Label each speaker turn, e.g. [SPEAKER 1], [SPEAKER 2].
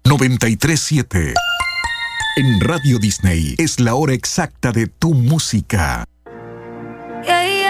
[SPEAKER 1] 93.7. En Radio Disney es la hora exacta de tu música.
[SPEAKER 2] Yeah, yeah.